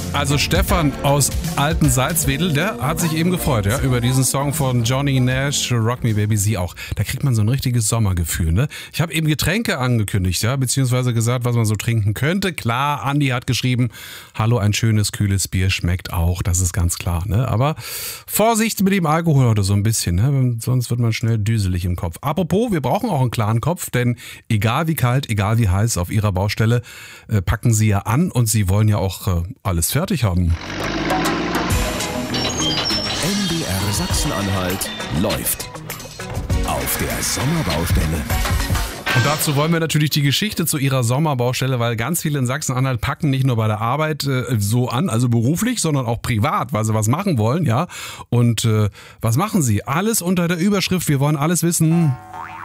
Also Stefan aus Alten Salzwedel, der hat sich eben gefreut, ja, über diesen Song von Johnny Nash, Rock Me Baby, sie auch. Da kriegt man so ein richtiges Sommergefühl, ne? Ich habe eben Getränke angekündigt, ja, beziehungsweise gesagt, was man so trinken könnte. Klar, Andi hat geschrieben, hallo, ein schönes, kühles Bier schmeckt auch, das ist ganz klar, ne? Aber Vorsicht mit dem Alkohol heute so ein bisschen, ne? Sonst wird man schnell düselig im Kopf. Apropos, wir brauchen auch einen klaren Kopf, denn egal wie kalt, egal wie heiß auf ihrer Baustelle, packen sie ja an und sie wollen ja auch alles fertig haben. NDR Sachsen-Anhalt läuft auf der Sommerbaustelle. Und dazu wollen wir natürlich die Geschichte zu ihrer Sommerbaustelle, weil ganz viele in Sachsen-Anhalt packen nicht nur bei der Arbeit so an, also beruflich, sondern auch privat, weil sie was machen wollen, ja. Und was machen sie? Alles unter der Überschrift, wir wollen alles wissen.